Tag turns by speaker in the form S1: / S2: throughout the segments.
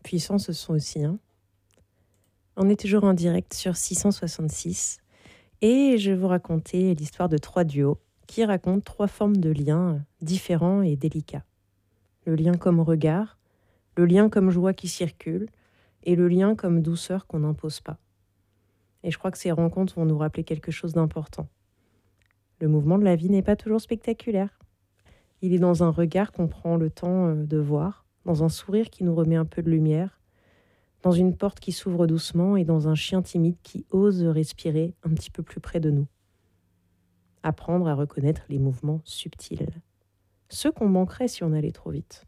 S1: Puissant ce son aussi, hein. On est toujours en direct sur 666 et je vais vous raconter l'histoire de 3 duos qui racontent 3 formes de liens différents et délicats. Le lien comme regard, le lien comme joie qui circule et le lien comme douceur qu'on n'impose pas. Et je crois que ces rencontres vont nous rappeler quelque chose d'important. Le mouvement de la vie n'est pas toujours spectaculaire. Il est dans un regard qu'on prend le temps de voir, dans un sourire qui nous remet un peu de lumière, dans une porte qui s'ouvre doucement et dans un chien timide qui ose respirer un petit peu plus près de nous. Apprendre à reconnaître les mouvements subtils, ceux qu'on manquerait si on allait trop vite.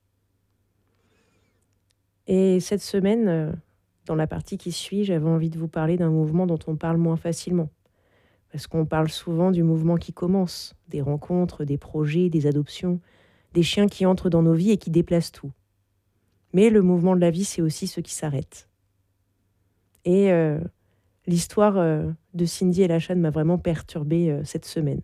S1: Et cette semaine, dans la partie qui suit, j'avais envie de vous parler d'un mouvement dont on parle moins facilement. Parce qu'on parle souvent du mouvement qui commence, des rencontres, des projets, des adoptions, des chiens qui entrent dans nos vies et qui déplacent tout. Mais le mouvement de la vie, c'est aussi ceux qui s'arrêtent. Et l'histoire de Cindy et Lachane m'a vraiment perturbée cette semaine.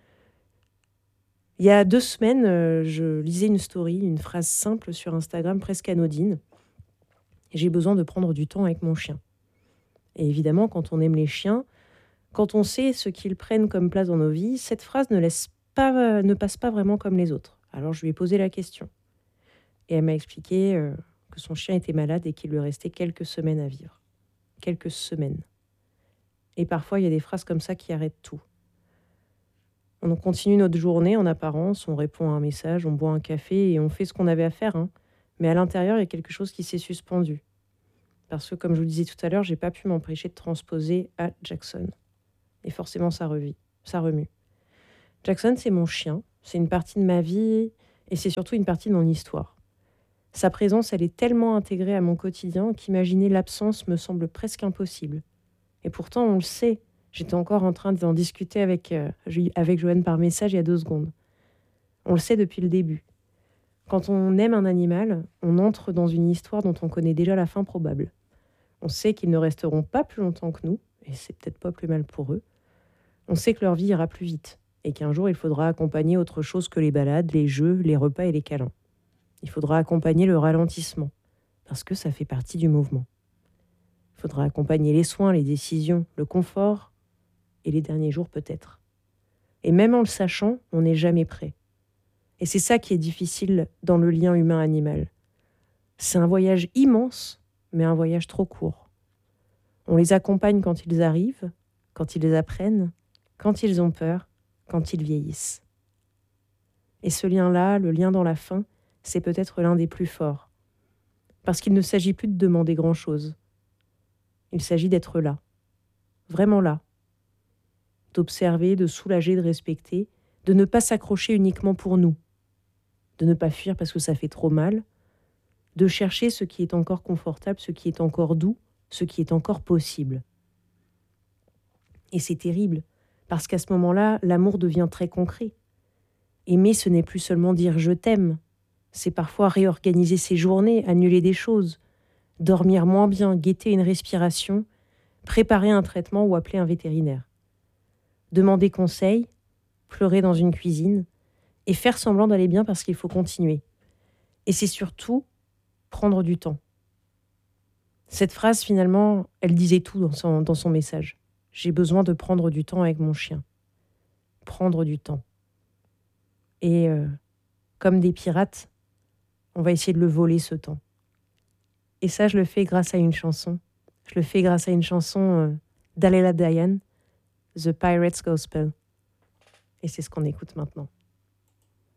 S1: Il y a 2 semaines, je lisais une story, une phrase simple sur Instagram, presque anodine. J'ai besoin de prendre du temps avec mon chien. Et évidemment, quand on aime les chiens, quand on sait ce qu'ils prennent comme place dans nos vies, cette phrase ne passe pas vraiment comme les autres. Alors je lui ai posé la question. Et elle m'a expliqué que son chien était malade et qu'il lui restait quelques semaines à vivre. Quelques semaines. Et parfois, il y a des phrases comme ça qui arrêtent tout. On continue notre journée en apparence, on répond à un message, on boit un café et on fait ce qu'on avait à faire. Hein. Mais à l'intérieur, il y a quelque chose qui s'est suspendu. Parce que, comme je vous le disais tout à l'heure, j'ai pas pu m'empêcher de transposer à Jackson. Et forcément, ça remue. Jackson, c'est mon chien, c'est une partie de ma vie et c'est surtout une partie de mon histoire. Sa présence, elle est tellement intégrée à mon quotidien qu'imaginer l'absence me semble presque impossible. Et pourtant, on le sait. J'étais encore en train d'en discuter avec Joanne par message il y a 2 secondes. On le sait depuis le début. Quand on aime un animal, on entre dans une histoire dont on connaît déjà la fin probable. On sait qu'ils ne resteront pas plus longtemps que nous, et c'est peut-être pas plus mal pour eux. On sait que leur vie ira plus vite, et qu'un jour il faudra accompagner autre chose que les balades, les jeux, les repas et les câlins. Il faudra accompagner le ralentissement, parce que ça fait partie du mouvement. Il faudra accompagner les soins, les décisions, le confort, et les derniers jours peut-être. Et même en le sachant, on n'est jamais prêt. Et c'est ça qui est difficile dans le lien humain-animal. C'est un voyage immense, mais un voyage trop court. On les accompagne quand ils arrivent, quand ils apprennent, quand ils ont peur, quand ils vieillissent. Et ce lien-là, le lien dans la fin, c'est peut-être l'un des plus forts. Parce qu'il ne s'agit plus de demander grand-chose. Il s'agit d'être là. Vraiment là. D'observer, de soulager, de respecter, de ne pas s'accrocher uniquement pour nous. De ne pas fuir parce que ça fait trop mal. De chercher ce qui est encore confortable, ce qui est encore doux, ce qui est encore possible. Et c'est terrible, parce qu'à ce moment-là, l'amour devient très concret. Aimer, ce n'est plus seulement dire « je t'aime », c'est parfois réorganiser ses journées, annuler des choses, dormir moins bien, guetter une respiration, préparer un traitement ou appeler un vétérinaire. Demander conseil, pleurer dans une cuisine et faire semblant d'aller bien parce qu'il faut continuer. Et c'est surtout prendre du temps. Cette phrase, finalement, elle disait tout dans son message. J'ai besoin de prendre du temps avec mon chien. Prendre du temps. Et comme des pirates, on va essayer de le voler ce temps. Et ça, je le fais grâce à une chanson. Je le fais grâce à une chanson d'Alela Diane, The Pirate's Gospel. Et c'est ce qu'on écoute maintenant.